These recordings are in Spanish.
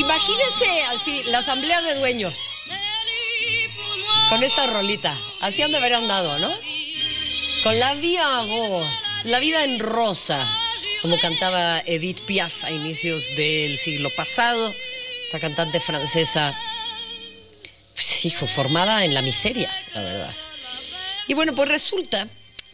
Imagínense así, la asamblea de dueños. Con esta rolita. Así han de haber andado, ¿no? Con la vía voz, la vida en rosa, como cantaba Edith Piaf a inicios del siglo pasado. Esta cantante francesa, pues hijo, formada en la miseria, la verdad. Y bueno, pues resulta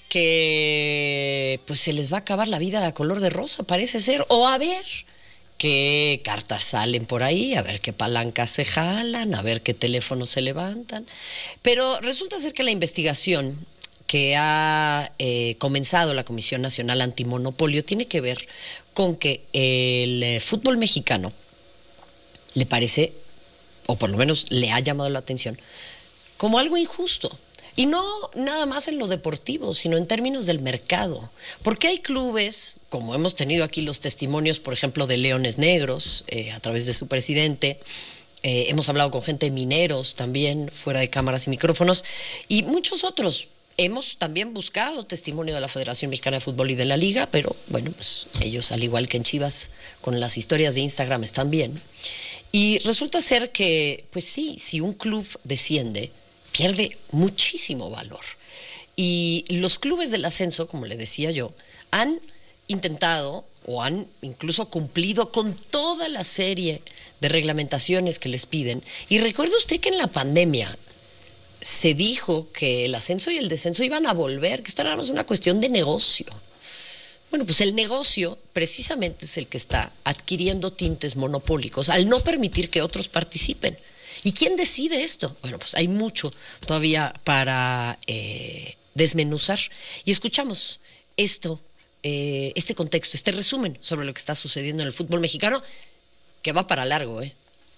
que pues se les va a acabar la vida a color de rosa, parece ser. O a ver qué cartas salen por ahí, a ver qué palancas se jalan, a ver qué teléfonos se levantan. Pero resulta ser que la investigación que ha comenzado la Comisión Nacional Antimonopolio tiene que ver con que el fútbol mexicano le parece, o por lo menos le ha llamado la atención, como algo injusto. Y no nada más en lo deportivo, sino en términos del mercado. Porque hay clubes, como hemos tenido aquí los testimonios, por ejemplo, de Leones Negros, a través de su presidente. Hemos hablado con gente de Mineros también, fuera de cámaras y micrófonos, y muchos otros. Hemos también buscado testimonio de la Federación Mexicana de Fútbol y de la Liga, pero bueno, pues ellos, al igual que en Chivas, con las historias de Instagram están bien. Y resulta ser que, pues sí, si un club desciende, pierde muchísimo valor. Y los clubes del ascenso, como le decía yo, han intentado o han incluso cumplido con toda la serie de reglamentaciones que les piden. Y recuerde usted que en la pandemia se dijo que el ascenso y el descenso iban a volver, que esta era más una cuestión de negocio. Bueno, pues el negocio precisamente es el que está adquiriendo tintes monopólicos al no permitir que otros participen. ¿Y quién decide esto? Bueno, pues hay mucho todavía para desmenuzar. Y escuchamos este contexto, este resumen sobre lo que está sucediendo en el fútbol mexicano, que va para largo, ¿eh?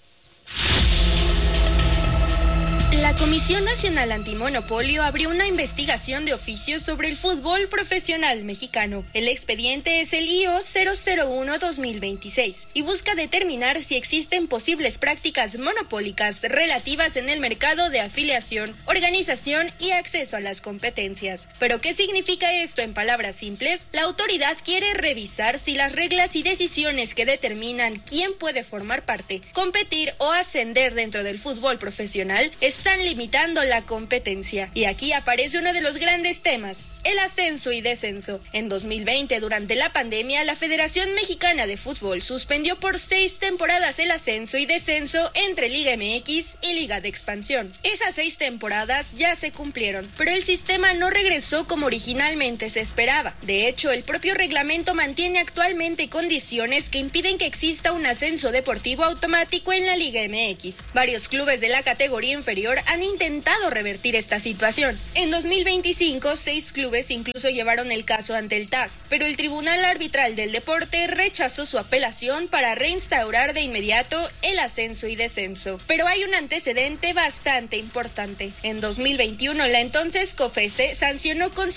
La Comisión Nacional Antimonopolio abrió una investigación de oficio sobre el fútbol profesional mexicano. El expediente es el IO 001-2026 y busca determinar si existen posibles prácticas monopólicas relativas en el mercado de afiliación, organización y acceso a las competencias. ¿Pero qué significa esto en palabras simples? La autoridad quiere revisar si las reglas y decisiones que determinan quién puede formar parte, competir o ascender dentro del fútbol profesional están limitando la competencia. Y aquí aparece uno de los grandes temas, el ascenso y descenso. En 2020, durante la pandemia, la Federación Mexicana de Fútbol suspendió por 6 temporadas el ascenso y descenso entre Liga MX y Liga de Expansión. Esas 6 temporadas ya se cumplieron, pero el sistema no regresó como originalmente se esperaba. De hecho, el propio reglamento mantiene actualmente condiciones que impiden que exista un ascenso deportivo automático en la Liga MX. Varios clubes de la categoría inferior han intentado revertir esta situación. En 2025, 6 clubes incluso llevaron el caso ante el TAS, pero el Tribunal Arbitral del Deporte rechazó su apelación para reinstaurar de inmediato el ascenso y descenso. Pero hay un antecedente bastante importante. En 2021, la entonces COFESE sancionó con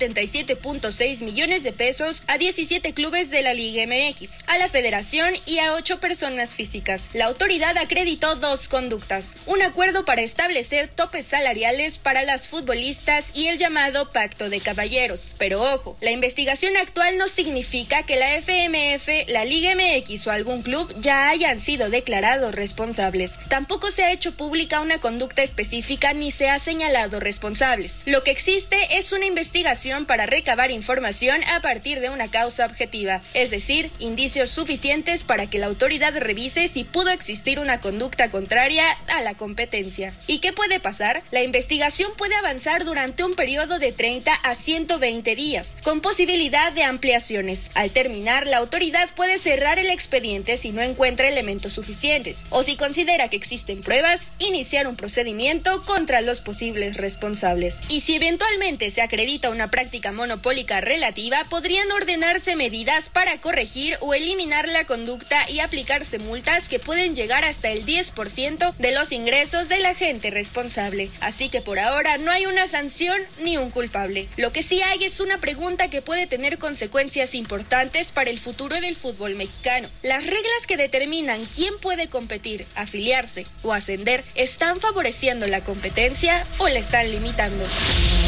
177.6 millones de pesos a 17 clubes de la Liga MX, a la Federación y a 8 personas físicas. La autoridad acreditó 2 conductas: un acuerdo para establecer topes salariales para las futbolistas y el llamado Pacto de Caballeros. Pero ojo, la investigación actual no significa que la FMF, la Liga MX o algún club ya hayan sido declarados responsables. Tampoco se ha hecho pública una conducta específica ni se ha señalado responsables. Lo que existe es una investigación para recabar información a partir de una causa objetiva, es decir, indicios suficientes para que la autoridad revise si pudo existir una conducta contraria a la competencia. ¿Y qué puede pasar? La investigación puede avanzar durante un periodo de 30 a 120 días, con posibilidad de ampliaciones. Al terminar, la autoridad puede cerrar el expediente si no encuentra elementos suficientes, o si considera que existen pruebas, iniciar un procedimiento contra los posibles responsables. Y si eventualmente se acredita una práctica monopólica relativa, podrían ordenarse medidas para corregir o eliminar la conducta y aplicarse multas que pueden llegar hasta el 10% de los ingresos del agente responsable. Así que por ahora no hay una sanción ni un culpable. Lo que sí hay es una pregunta que puede tener consecuencias importantes para el futuro del fútbol mexicano. ¿Las reglas que determinan quién puede competir, afiliarse o ascender están favoreciendo la competencia o la están limitando?